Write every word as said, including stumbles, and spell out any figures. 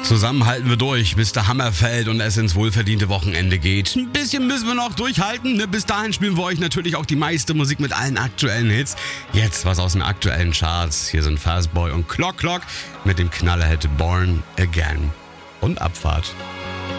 Zusammen halten wir durch, bis der Hammer fällt und es ins wohlverdiente Wochenende geht. Ein bisschen müssen wir noch durchhalten. Ne? Bis dahin spielen wir euch natürlich auch die meiste Musik mit allen aktuellen Hits. Jetzt was aus den aktuellen Charts. Hier sind Fastboy und Clock Clock mit dem Knallerhit Born Again. Und Abfahrt.